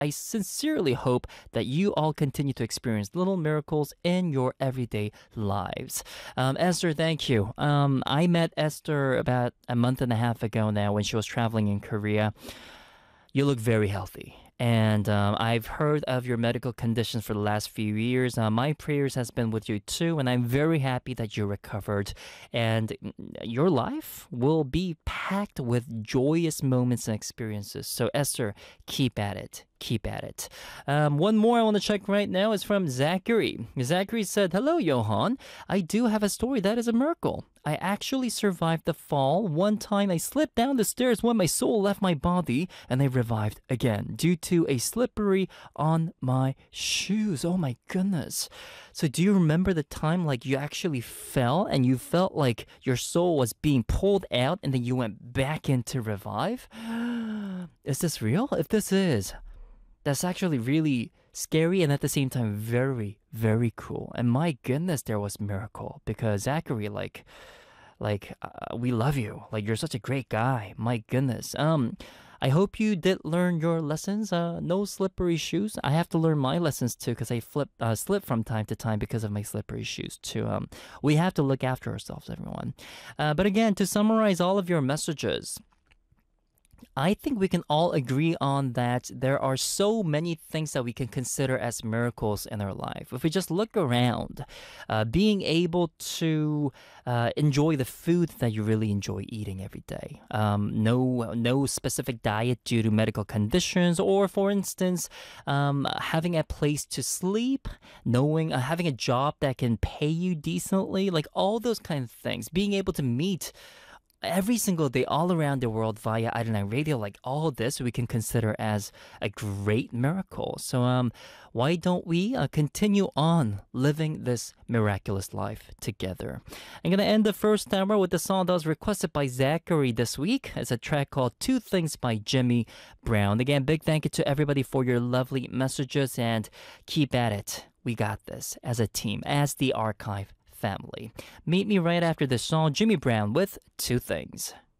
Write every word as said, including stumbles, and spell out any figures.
I sincerely hope that you all continue to experience little miracles in your everyday lives. Um, Esther, thank you. Um, I met Esther about a month and a half ago now when she was traveling in Korea. You look very healthy. And um, I've heard of your medical conditions for the last few years. Uh, my prayers has been with you too, and I'm very happy that you recovered. And your life will be packed with joyous moments and experiences. So Esther, keep at it. Keep at it. Um, one more I want to check right now is from Zachary. Zachary said, "Hello, Johan. I do have a story that is a miracle. I actually survived the fall. One time I slipped down the stairs when my soul left my body and I revived again due to a slippery on my shoes." Oh my goodness. So do you remember the time like you actually fell and you felt like your soul was being pulled out and then you went back in to revive? Is this real? If this is, that's actually really scary and at the same time very, very cool. And my goodness, there was miracle because Zachary, like, like uh, we love you. Like you're such a great guy. My goodness. Um, I hope you did learn your lessons. Uh, no slippery shoes. I have to learn my lessons too because I flip, uh, slip from time to time because of my slippery shoes too. Um, we have to look after ourselves, everyone. Uh, but again, to summarize all of your messages, I think we can all agree on that there are so many things that we can consider as miracles in our life. If we just look around, uh, being able to uh, enjoy the food that you really enjoy eating every day, um, no no specific diet due to medical conditions, or for instance, um, having a place to sleep, knowing uh, having a job that can pay you decently, like all those kind of things, being able to meet every single day all around the world via I don't know radio, like all this we can consider as a great miracle. So um why don't we uh, continue on living this miraculous life together? I'm gonna end the first hour with the song that was requested by Zachary this week. It's a track called Two Things by Jimmy Brown. Again, big thank you to everybody for your lovely messages and keep at it. We got this as a team, as the archive family. Meet me right after this song, Jimmy Brown with Two Things.